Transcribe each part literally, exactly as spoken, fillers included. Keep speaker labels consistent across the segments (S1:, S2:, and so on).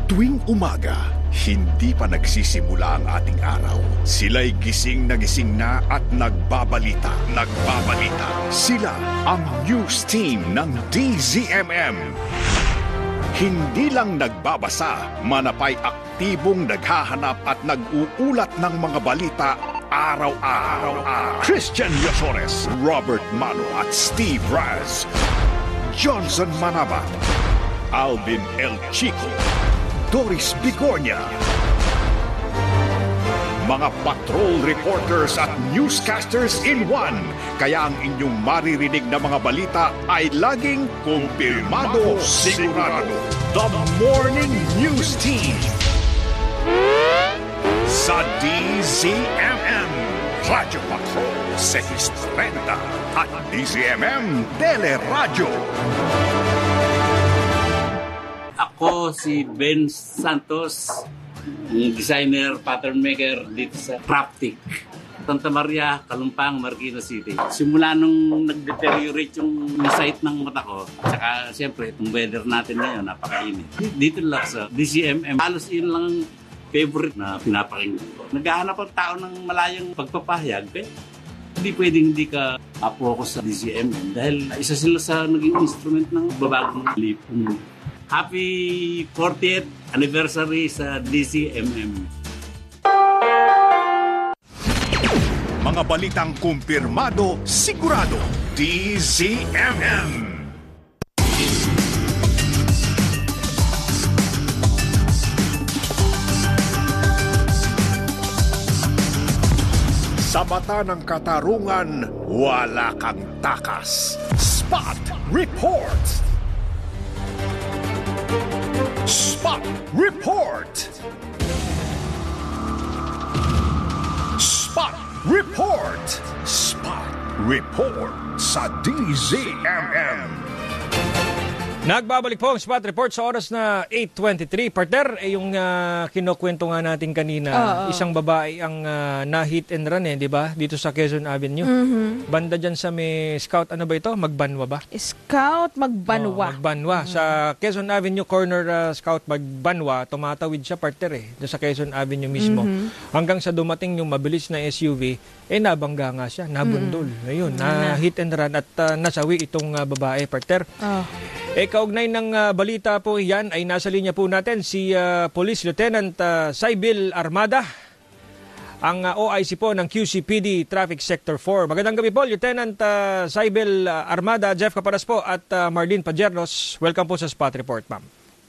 S1: Tuwing umaga, hindi pa nagsisimula ang ating araw. Sila'y gising na gising na at nagbabalita. Nagbabalita. Sila ang news team ng D Z M M. Hindi lang nagbabasa, manapay aktibong naghahanap at nag-uulat ng mga balita araw-araw. Christian Yosores, Robert Mano at Steve Raz. Johnson Manabat, Alvin El Chico, Doris Bigornia. Mga patrol reporters at newscasters in one. Kaya ang inyong maririnig na mga balita ay laging kumpirmado, sigurado. The Morning News Team sa D Z M M. Radyo Patrol six thirty at D Z M M Teleradyo.
S2: Ako si Ben Santos, designer, pattern maker dito sa Craftic, Santa Maria, Kalumpang, Marikina City. Simula nung nag-deteriorate yung sight ng mata ko, tsaka siyempre itong weather natin ngayon, napakainit. Dito lang sa D Z M M, halos yun lang favorite na pinapakinggan ko. Naghahanap ang tao ng malayang pagpapahayag, eh, hindi pwedeng hindi ka focus sa D Z M M dahil isa sila sa naging instrument ng babagong lipong. Happy fortieth anniversary sa D Z M M.
S1: Mga balitang kumpirmado, sigurado. D Z M M. Sa mata ng katarungan, wala kang takas. Spot Report! Spot Report! Spot Report! Spot Report sa D Z M M.
S3: Nagbabalik po ang Spot Report sa oras na eight twenty-three. Partner, eh, yung uh, kinukwento nga natin kanina, oh, oh. isang babae ang uh, na-hit and run, eh, di ba? Dito sa Quezon Avenue. Mm-hmm. Banda dyan sa may Scout, ano ba ito? Magbanwa ba?
S4: Scout Magbanwa.
S3: Oh, Magbanwa. Mm-hmm. Sa Quezon Avenue, corner uh, Scout Magbanwa, tumatawid siya, partner, eh, sa Quezon Avenue mismo. Mm-hmm. Hanggang sa dumating yung mabilis na S U V, eh, nabangga nga siya, nabundol. Mm-hmm. Ayun, na-hit and run at uh, nasawi itong uh, babae, partner. Oh. E kaugnay ng uh, balita po yan ay nasa linya po natin si uh, Police Lieutenant uh, Sybil Armada, ang uh, O I C po ng Q C P D Traffic Sector four. Magandang gabi po, Lieutenant uh, Sybil uh, Armada, Jeff Caparas po at uh, Marlene Pajernos. Welcome po sa Spot Report, ma'am.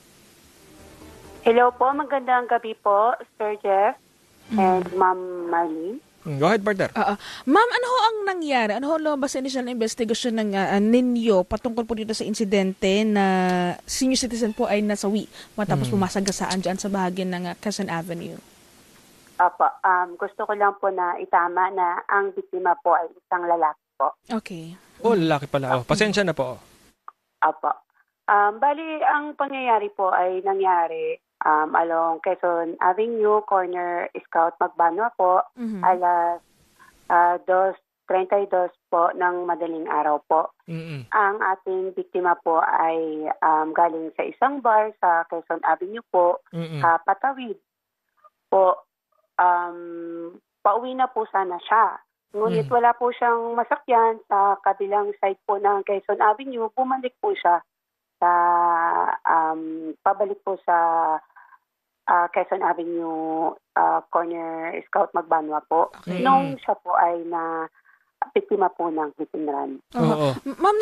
S5: Hello po, magandang gabi po, Sir Jeff and mm. Ma'am Marlene.
S3: Go ahead, partner.
S4: Uh, uh, Ma'am, ano ho ang nangyari? Ano ho lumabas sa initial investigation ng uh, ninyo patungkol po dito sa insidente na senior citizen po ay nasawi matapos hmm. pumasagasaan dyan sa bahagi ng uh, Quezon Avenue?
S5: Apo, um, gusto ko lang po na itama na ang biktima po ay isang lalaki po.
S4: Okay.
S3: Oh, lalaki pala. Oh, pasensya na po.
S5: Apo. Um, bali, ang pangyayari po ay nangyari Um, along Quezon Avenue, corner Scout Magbanwa po, mm-hmm. alas uh, two thirty-two po ng madaling araw po. Mm-hmm. Ang ating biktima po ay um, galing sa isang bar sa Quezon Avenue po, mm-hmm. uh, patawid po. Um, pauwi na po sana siya. Ngunit mm-hmm. wala po siyang masakyan sa kabilang side po ng Quezon Avenue. Bumalik po siya sa um, pabalik po sa uh, Quezon Avenue uh, corner Scout Magbanwa po. Okay. Nung siya po ay na biktima po ng hit and run.
S4: Oo. Ma'am,